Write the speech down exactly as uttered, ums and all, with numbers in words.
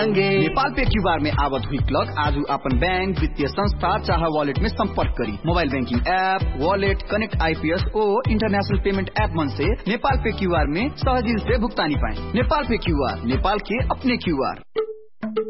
नेपाल पे QR में आवत हुई क्लक आज अपन बैंक वित्तीय संस्था चाहे वॉलेट में संपर्क करी। Mobile banking app, wallet, connect IPS और इंटरनेशनल पेमेंट ऐप मन से नेपाल पे क्यूआर में सहज से भुगतानी पाए। नेपाल पे क्यूआर, नेपाल के अपने क्यूआर।